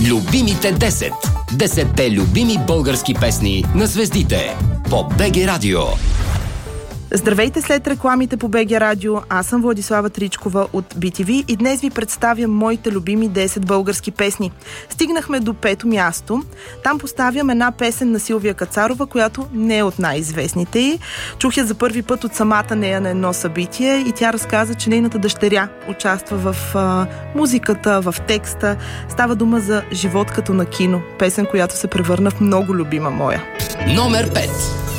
Любимите 10. 10-те любими български песни на звездите по БГ Радио. Здравейте след рекламите по БГ Радио. Аз съм Владислава Тричкова от BTV и днес ви представям моите любими 10 български песни. Стигнахме до 5-то място. Там поставям една песен на Силвия Кацарова, която не е от най-известните й. Чух я за първи път от самата нея на едно събитие и тя разказа, че нейната дъщеря участва в музиката, в текста. Става дума за "Живот като на кино", песен, която се превърна в много любима моя. Номер 5.